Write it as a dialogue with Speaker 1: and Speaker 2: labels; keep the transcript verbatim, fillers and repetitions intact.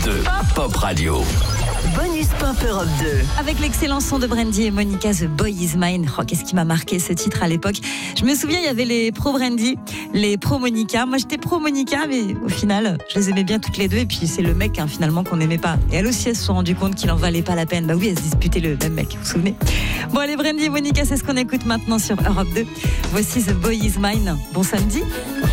Speaker 1: deux, Pop Radio.
Speaker 2: Bonus Pop Europe deux.
Speaker 3: Avec l'excellent son de Brandy et Monica, The Boy Is Mine. Oh, qu'est-ce qui m'a marqué ce titre à l'époque. Je me souviens, il y avait les pro Brandy, les pro Monica. Moi, j'étais pro Monica, mais au final, je les aimais bien toutes les deux. Et puis, c'est le mec, hein, finalement, qu'on n'aimait pas. Et elles aussi, elles se sont rendues compte qu'il en valait pas la peine. Bah oui, elles se disputaient le même mec, vous vous souvenez? Bon, allez, Brandy et Monica, c'est ce qu'on écoute maintenant sur Europe deux. Voici The Boy Is Mine. Bon samedi.